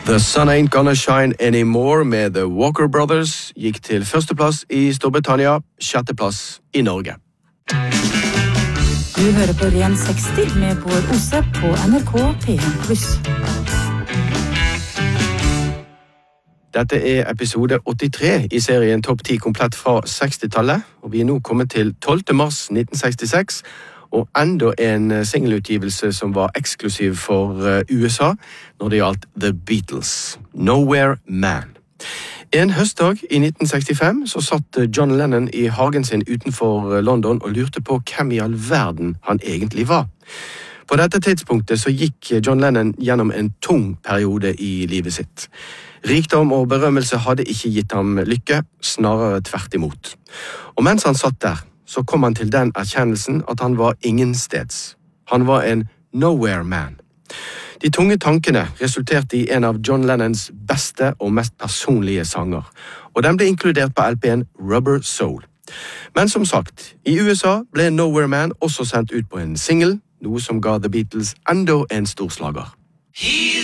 The Sun Ain't Gonna Shine Anymore med The Walker Brothers gikk til førsteplass i Storbritannia, sjetteplass i Norge. Du hører på Ren 60 med Bård Ose på NRK P1+. Dette er episode 83 i serien Topp 10 komplett fra 60-tallet, og vi er nå kommet til 12. mars 1966, og enda en singelutgivelse som var eksklusiv for USA når det gjaldt The Beatles, Nowhere Man. En høstdag i 1965 så satt John Lennon i hagen sin utenfor London og lurte på hvem i all verden han egentlig var. På dette tidspunktet så gikk John Lennon gjennom en tung periode i livet sitt. Rikdom og berømmelse hadde ikke gitt ham lykke, snarere tvert imot. Og mens han satt der, så kom han til den erkjennelsen at han var ingensteds. Han var en nowhere man. De tunge tankene resulterte i en av John Lennons beste og mest personlige sanger, og den ble inkludert på LP'en Rubber Soul. Men som sagt, i USA ble Nowhere Man også sendt ut på en single, noe som ga The Beatles enda en storslager.